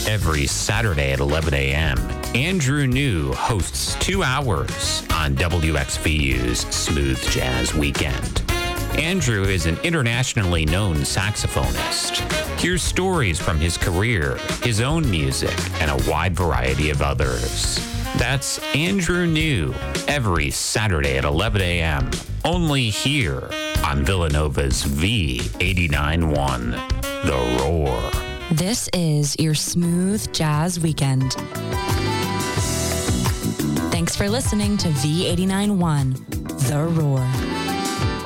Every Saturday at 11 a.m., Andrew New hosts 2 hours on WXVU's Smooth Jazz Weekend. Andrew is an internationally known saxophonist. Hear stories from his career, his own music, and a wide variety of others. That's Andrew New, every Saturday at 11 a.m., only here on Villanova's V89.1, The Roar. This is your Smooth Jazz Weekend. Thanks for listening to V89.1, The Roar.